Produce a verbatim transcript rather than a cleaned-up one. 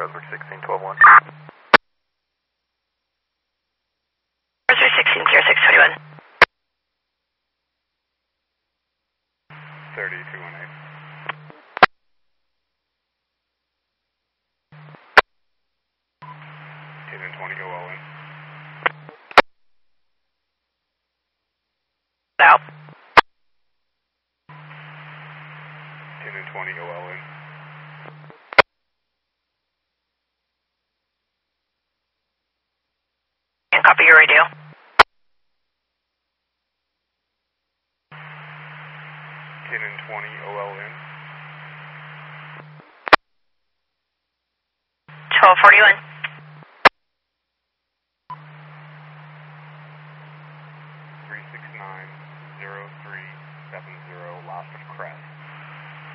Brunswick sixteen twelve one. Brunswick sixteen zero six twenty-one. thirty two one eight. ten and twenty, go all in. Out. ten and twenty, go all in. And copy your radio. ten and twenty, O L in. twelve forty-one.